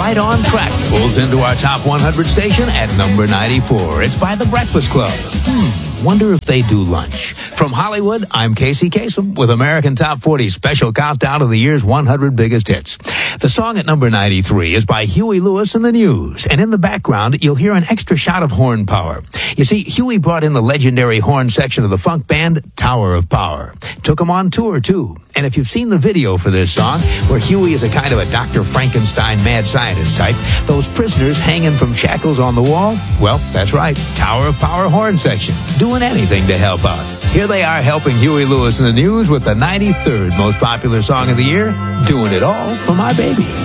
right on track pulls into our top 100 station at number 94. It's by The Breakfast Club. Wonder if they do lunch. From Hollywood, I'm Casey Kasem with American Top 40 special countdown of the year's 100 biggest hits. The song at number 93 is by Huey Lewis and the News, and in the background, you'll hear an extra shot of horn power. You see, Huey brought in the legendary horn section of the funk band Tower of Power. Took them on tour, too. And if you've seen the video for this song, where Huey is a kind of a Dr. Frankenstein mad scientist type, those prisoners hanging from shackles on the wall, well, that's right, Tower of Power horn section, doing anything to help out. Here they are helping Huey Lewis and the News with the 93rd most popular song of the year, Doing It All for My Baby.